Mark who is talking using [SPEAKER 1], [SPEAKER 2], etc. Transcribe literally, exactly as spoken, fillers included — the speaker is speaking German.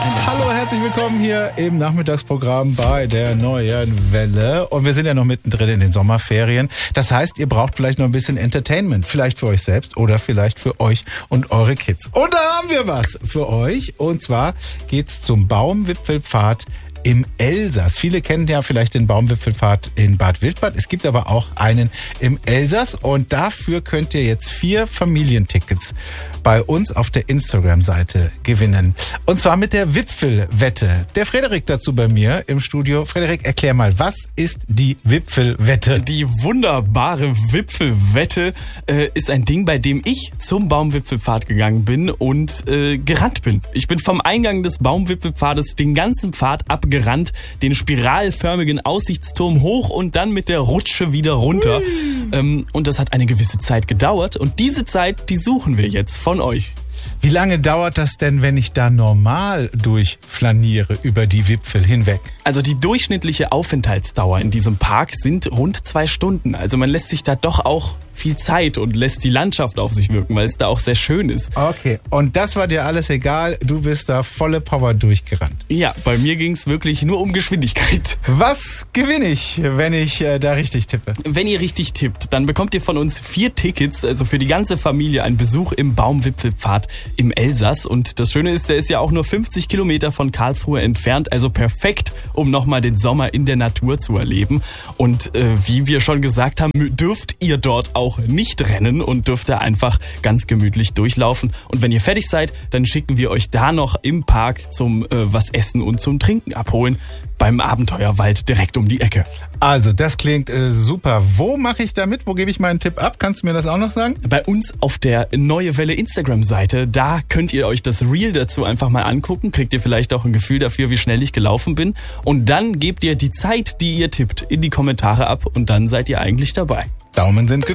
[SPEAKER 1] Hallo, herzlich willkommen hier im Nachmittagsprogramm bei der Neuen Welle. Und wir sind ja noch mittendrin in den Sommerferien. Das heißt, ihr braucht vielleicht noch ein bisschen Entertainment. Vielleicht für euch selbst oder vielleicht für euch und eure Kids. Und da haben wir was für euch. Und zwar geht's zum Baumwipfelpfad im Elsass. Viele kennen ja vielleicht den Baumwipfelpfad in Bad Wildbad. Es gibt aber auch einen im Elsass. Und dafür könnt ihr jetzt vier Familientickets bei uns auf der Instagram-Seite gewinnen. Und zwar mit der Wipfelwette. Der Frederik dazu bei mir im Studio. Frederik, erklär mal, was ist die Wipfelwette?
[SPEAKER 2] Die wunderbare Wipfelwette äh, ist ein Ding, bei dem ich zum Baumwipfelpfad gegangen bin und äh, gerannt bin. Ich bin vom Eingang des Baumwipfelpfades den ganzen Pfad abgerannt, den spiralförmigen Aussichtsturm hoch und dann mit der Rutsche wieder runter. Ähm, und das hat eine gewisse Zeit gedauert und diese Zeit, die suchen wir jetzt von euch.
[SPEAKER 1] Wie lange dauert das denn, wenn ich da normal durchflaniere über die Wipfel hinweg?
[SPEAKER 2] Also die durchschnittliche Aufenthaltsdauer in diesem Park sind rund zwei Stunden. Also man lässt sich da doch auch viel Zeit und lässt die Landschaft auf sich wirken, weil es da auch sehr schön ist.
[SPEAKER 1] Okay, und das war dir alles egal, du bist da volle Power durchgerannt.
[SPEAKER 2] Ja, bei mir ging es wirklich nur um Geschwindigkeit.
[SPEAKER 1] Was gewinne ich, wenn ich äh, da richtig tippe?
[SPEAKER 2] Wenn ihr richtig tippt, dann bekommt ihr von uns vier Tickets, also für die ganze Familie, einen Besuch im Baumwipfelpfad im Elsass. Und das Schöne ist, der ist ja auch nur fünfzig Kilometer von Karlsruhe entfernt, also perfekt, um nochmal den Sommer in der Natur zu erleben. Und äh, wie wir schon gesagt haben, dürft ihr dort auch nicht rennen und dürft da einfach ganz gemütlich durchlaufen. Und wenn ihr fertig seid, dann schicken wir euch da noch im Park zum äh, was essen und zum Trinken abholen. Beim Abenteuerwald direkt um die Ecke.
[SPEAKER 1] Also, das klingt äh, super. Wo mache ich da mit? Wo gebe ich meinen Tipp ab? Kannst du mir das auch noch sagen?
[SPEAKER 2] Bei uns auf der Neue Welle Instagram-Seite, da könnt ihr euch das Reel dazu einfach mal angucken. Kriegt ihr vielleicht auch ein Gefühl dafür, wie schnell ich gelaufen bin. Und dann gebt ihr die Zeit, die ihr tippt, in die Kommentare ab und dann seid ihr eigentlich dabei.
[SPEAKER 1] Daumen sind gedrückt.